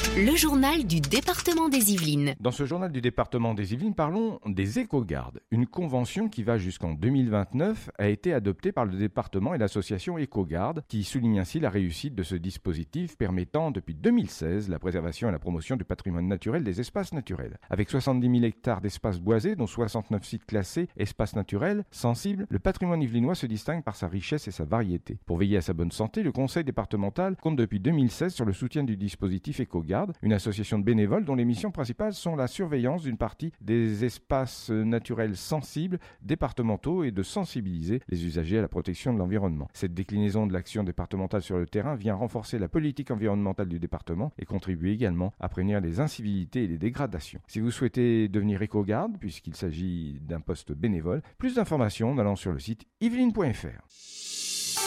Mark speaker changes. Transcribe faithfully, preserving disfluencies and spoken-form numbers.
Speaker 1: Le journal du département des Yvelines.
Speaker 2: Dans ce journal du département des Yvelines, parlons des éco-gardes. Une convention qui va jusqu'en deux mille vingt-neuf a été adoptée par le département et l'association Éco-Garde, qui souligne ainsi la réussite de ce dispositif permettant depuis deux mille seize la préservation et la promotion du patrimoine naturel des espaces naturels. Avec soixante-dix mille hectares d'espaces boisés, dont soixante-neuf sites classés espaces naturels sensibles, le patrimoine yvelinois se distingue par sa richesse et sa variété. Pour veiller à sa bonne santé, le conseil départemental compte depuis deux mille seize sur le soutien du dispositif Éco-Garde, une association de bénévoles dont les missions principales sont la surveillance d'une partie des espaces naturels sensibles départementaux et de sensibiliser les usagers à la protection de l'environnement. Cette déclinaison de l'action départementale sur le terrain vient renforcer la politique environnementale du département et contribue également à prévenir les incivilités et les dégradations. Si vous souhaitez devenir Éco-Garde, puisqu'il s'agit d'un poste bénévole, plus d'informations en allant sur le site yveline point f r.